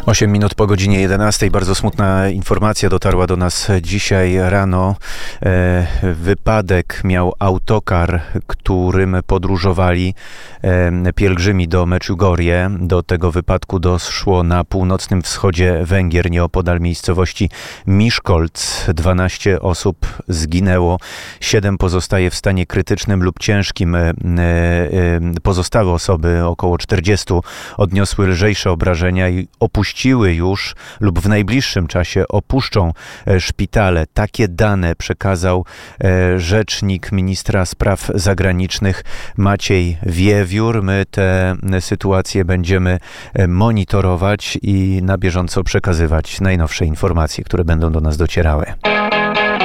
8 minut po godzinie 11. Bardzo smutna informacja dotarła do nas dzisiaj rano. Wypadek miał autokar, którym podróżowali pielgrzymi do Meciugorje. Do tego wypadku doszło na północnym wschodzie Węgier, nieopodal miejscowości Miskolc. 12 osób zginęło, 7 pozostaje w stanie krytycznym lub ciężkim. Pozostałe osoby, około 40, odniosły lżejsze obrażenia i opuściły już lub w najbliższym czasie opuszczą szpitale. Takie dane przekazał rzecznik ministra spraw zagranicznych Maciej Wiewiór. My tę sytuację będziemy monitorować i na bieżąco przekazywać najnowsze informacje, które będą do nas docierały.